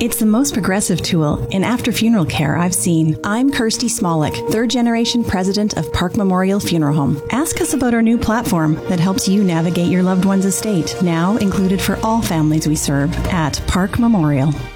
It's the most progressive tool in after-funeral care I've seen. I'm Kirsty Smolik, third-generation president of Park Memorial Funeral Home. Ask us about our new platform that helps you navigate your loved one's estate, now included for all families we serve at Park Memorial.